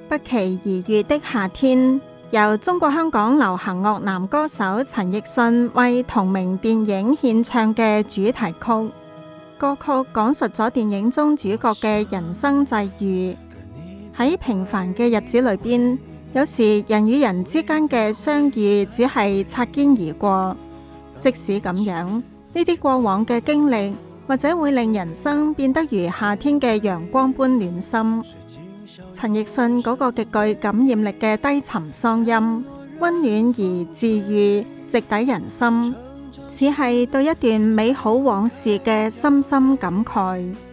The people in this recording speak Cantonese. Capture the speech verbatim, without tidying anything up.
不期而遇的夏天，由中國香港流行樂男歌手陳奕迅為同名電影獻唱嘅主題曲。歌曲講述咗電影中主角嘅人生際遇。喺平凡嘅日子裏邊，有時人與人之間嘅相遇只係擦肩而過。即使咁樣，呢啲過往嘅經歷，或者會令人生變得如夏天嘅陽光般暖心。陳奕迅嗰個極具感染力嘅低沉嗓音，溫暖而治癒，直抵人心，似係對一段美好往事嘅深深感慨。